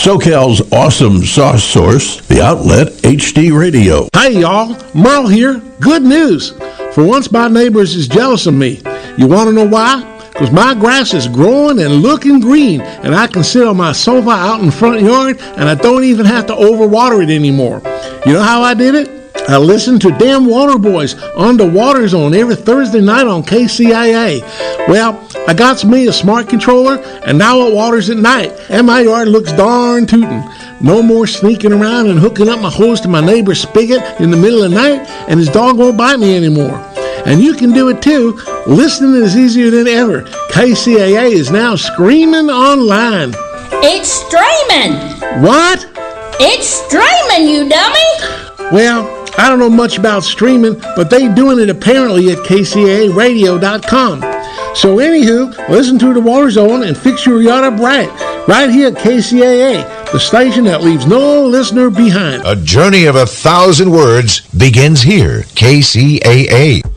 SoCal's awesome sauce source, the Outlet HD Radio. Hey y'all, Merle here. Good news. For once my neighbors is jealous of me. You want to know why? Because my grass is growing and looking green, and I can sit on my sofa out in the front yard, and I don't even have to overwater it anymore. You know how I did it? I listened to Damn Water Boys on the Water Zone every Thursday night on KCAA. Well, I got me a smart controller, and now it waters at night, and my yard looks darn tootin'. No more sneaking around and hooking up my hose to my neighbor's spigot in the middle of the night, and his dog won't bite me anymore. And you can do it too. Listening is easier than ever. KCAA is now screaming online. It's streaming. What? It's streaming, you dummy. Well, I don't know much about streaming, but they doing it apparently at KCAAradio.com. So anywho, listen to the Water Zone and fix your yard up right here at KCAA, the station that leaves no listener behind. A journey of 1,000 words begins here. KCAA.